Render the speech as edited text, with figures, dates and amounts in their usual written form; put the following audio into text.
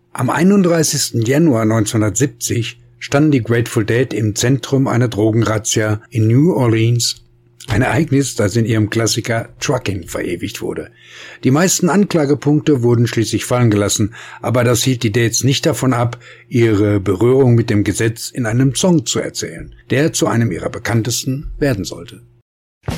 Am 31. Januar 1970 standen die Grateful Dead im Zentrum einer Drogenrazzia in New Orleans. Ein Ereignis, das in ihrem Klassiker Trucking verewigt wurde. Die meisten Anklagepunkte wurden schließlich fallen gelassen, aber das hielt die Deads nicht davon ab, ihre Berührung mit dem Gesetz in einem Song zu erzählen, der zu einem ihrer bekanntesten werden sollte.